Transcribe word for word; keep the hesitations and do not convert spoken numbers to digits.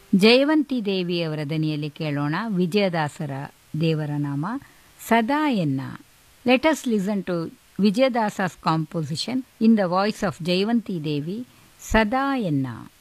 ಜಯವಂತಿ ದೇವಿಯವರ ದನಿಯಲ್ಲಿ ಕೇಳೋಣ ವಿಜಯದಾಸರ ದೇವರ ನಾಮ ಸದಾ ಎನ್ನ. Let us listen to ವಿಜಯದಾಸಸ್ composition in the voice of Jayavanti ದೇವಿ, ಸದಾ ಎನ್ನ.